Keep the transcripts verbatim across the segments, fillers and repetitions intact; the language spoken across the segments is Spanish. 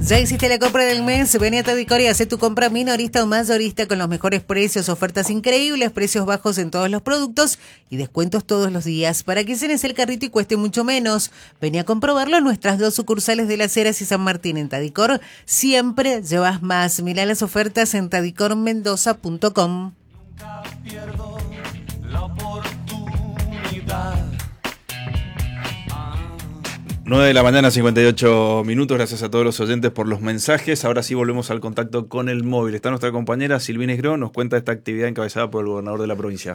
Ya hiciste la compra del mes, ven a Tadicor y haz tu compra minorista o mayorista con los mejores precios, ofertas increíbles, precios bajos en todos los productos y descuentos todos los días para que llenes el carrito y cueste mucho menos. Ven a comprobarlo en nuestras dos sucursales de Las Heras y San Martín. En Tadicor siempre llevas más. Mirá las ofertas en tadicor mendoza punto com. Nunca pierdo la oportunidad. nueve de la mañana, cincuenta y ocho minutos. Gracias a todos los oyentes por los mensajes. Ahora sí volvemos al contacto con el móvil. Está nuestra compañera Silvina Esgro, nos cuenta esta actividad encabezada por el gobernador de la provincia.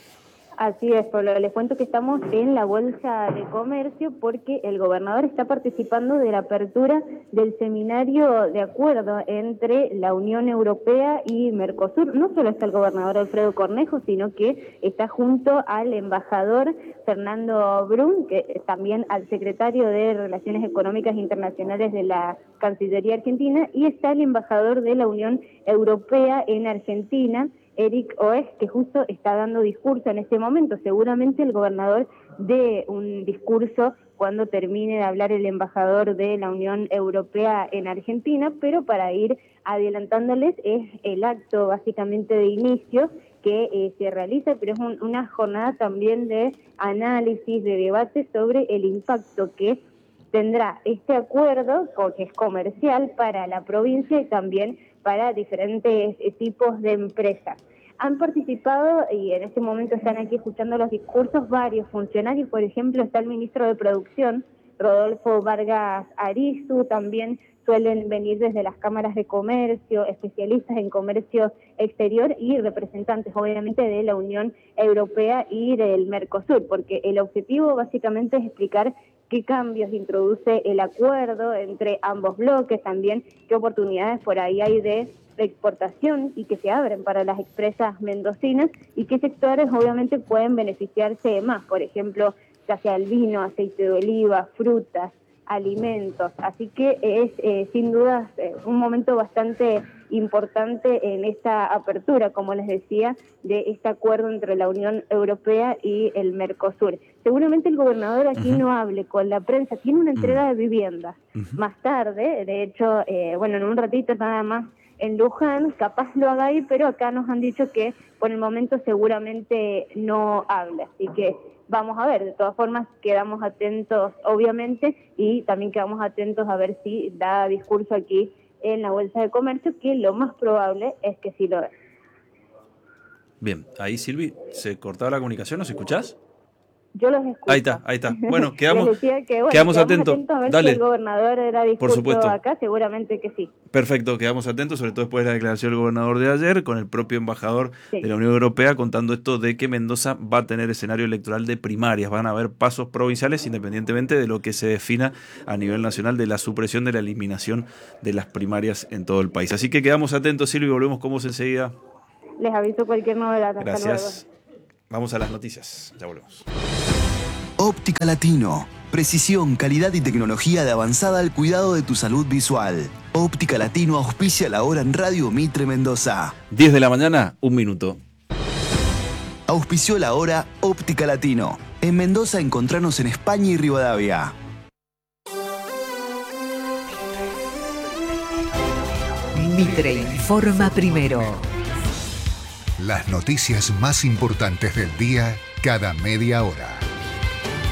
Así es, Pablo. Les cuento que estamos en la Bolsa de Comercio porque el gobernador está participando de la apertura del seminario de acuerdo entre la Unión Europea y Mercosur. No solo está el gobernador Alfredo Cornejo, sino que está junto al embajador Fernando Brun, que también al secretario de Relaciones Económicas Internacionales de la Cancillería Argentina, y está el embajador de la Unión Europea en Argentina, Eric Oes, que justo está dando discurso en este momento. Seguramente el gobernador dé un discurso cuando termine de hablar el embajador de la Unión Europea en Argentina, pero para ir adelantándoles es el acto básicamente de inicio que eh, se realiza, pero es un, una jornada también de análisis, de debate sobre el impacto que tendrá este acuerdo, que es comercial, para la provincia y también para diferentes tipos de empresas. Han participado y en este momento están aquí escuchando los discursos varios funcionarios. Por ejemplo, está el ministro de Producción, Rodolfo Vargas Arizu. También suelen venir desde las cámaras de comercio, especialistas en comercio exterior y representantes, obviamente, de la Unión Europea y del Mercosur, porque el objetivo básicamente es explicar qué cambios introduce el acuerdo entre ambos bloques, también qué oportunidades por ahí hay de exportación y que se abren para las empresas mendocinas y qué sectores obviamente pueden beneficiarse más, por ejemplo, ya sea el vino, aceite de oliva, frutas, alimentos. Así que es eh, sin duda eh, un momento bastante importante en esta apertura, como les decía, de este acuerdo entre la Unión Europea y el Mercosur. Seguramente el gobernador aquí uh-huh. no hable con la prensa, tiene una entrega uh-huh. de viviendas. Uh-huh. Más tarde, de hecho, eh, bueno, en un ratito nada más en Luján, capaz lo haga ahí, pero acá nos han dicho que por el momento seguramente no habla, así que vamos a ver. De todas formas, quedamos atentos, obviamente, y también quedamos atentos a ver si da discurso aquí en la Bolsa de Comercio, que lo más probable es que sí lo dé. Bien, ahí Silvi, ¿se cortaba la comunicación? ¿Nos escuchás? Yo los escucho. Ahí está, ahí está. Bueno, quedamos, que, bueno, quedamos atentos. atentos a ver Dale. Si el gobernador era discurso Por supuesto. acá, seguramente que sí. Perfecto, quedamos atentos, sobre todo después de la declaración del gobernador de ayer, con el propio embajador sí. de la Unión Europea contando esto de que Mendoza va a tener escenario electoral de primarias. Van a haber pasos provinciales independientemente de lo que se defina a nivel nacional de la supresión de la eliminación de las primarias en todo el país. Así que quedamos atentos, Silvia, y volvemos con vos enseguida. Les aviso cualquier novedad. Hasta Gracias. luego. Vamos a las noticias. Ya volvemos. Óptica Latino. Precisión, calidad y tecnología de avanzada al cuidado de tu salud visual. Óptica Latino auspicia la hora en Radio Mitre Mendoza. diez de la mañana, un minuto. Auspició la hora Óptica Latino. En Mendoza encontranos en España y Rivadavia. Mitre informa primero. Las noticias más importantes del día cada media hora.